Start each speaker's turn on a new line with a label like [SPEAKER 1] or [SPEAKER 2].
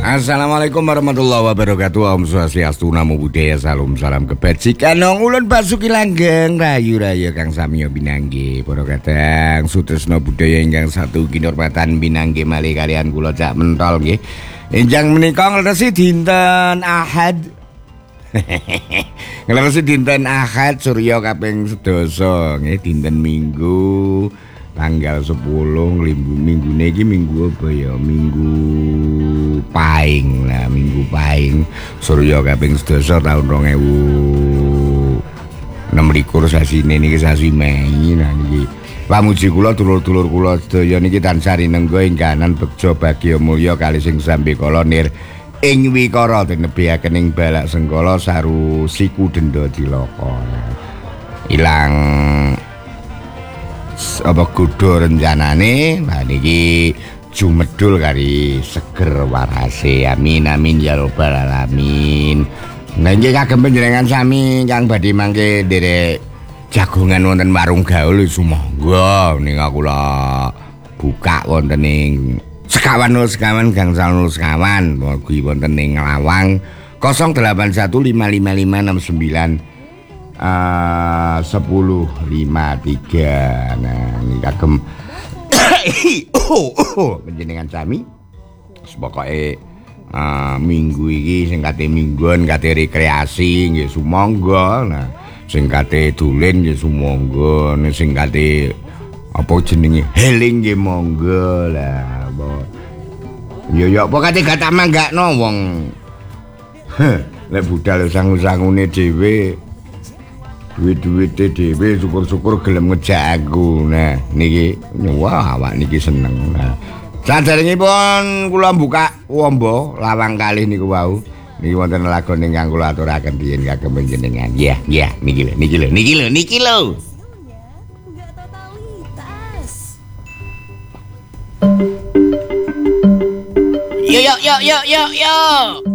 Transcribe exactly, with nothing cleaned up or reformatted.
[SPEAKER 1] Assalamualaikum warahmatullahi wabarakatuh. Om Swastiastu, Namo Buddhaya, salam salam kebajikan. Nong ulun Basuki Langgeng rayu rayu Kang Samyo Binangge. Para kadang sutresna budaya ingkang satu kinurmatan Binangge malih kalian kula cak mentol nggih. Enjang menika nglesi dinten Ahad. Nglesi dinten Ahad Surya kaping sedasa nggih, dinten Minggu tanggal sepuluh limbu minggu niki minggu apa ya? Minggu Paing lah, minggu Paing Surya kaping sedasa tahun dua ribu enam likur sasine niki sasi Mei. Nah niki pamuji kula dulur-dulur kula sedaya niki tansah rinengga ing kahanan bekja bagya mulya kalih sing sambe kala nir ing wikara tinebihaken ing balak sengkala saru siku denda cilaka. Ilang apa kudu rencanane nah niki jumedul kari seger warase. Amin amin ya rabbal alamin. Nah nggih kagem panjenengan sami kang badhe mangke nderek jagongan wonten warung gaul sumangga ning kula buka wonten ing sekawan nol sekawan gangsal nol sekawan mugi wonten ing Lawang nol delapan satu lima lima lima enam sembilan Uh, sepuluh lima tiga. Nah ini kagem oh, oh, panjenengan sami pokoke uh, minggu iki sing kate mingguan kate rekreasi nggih sumangga. Nah sing kate dolen nggih sumangga, sing kate apa jenenge healing nggih monggo lah. Ya ya apa kate gak tak manggakno wong lek budal sangu-sangune dhewe duit-duite dhewe syukur-syukur gelem ngejak aku. Nah niki wah awak niki seneng. Nah saderengipun kula buka wombo lawang kalih niku wau niki wonten lagon ingkang kula aturaken biyen kagem panjenengan. Nggih nggih niki lho niki lho niki lho niki lho. Yo yo yo yo yo yo.